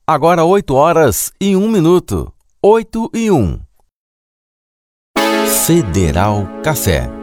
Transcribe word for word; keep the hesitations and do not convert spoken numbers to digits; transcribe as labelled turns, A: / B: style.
A: Agora oito horas e um minuto. Oito e um. Federal Café.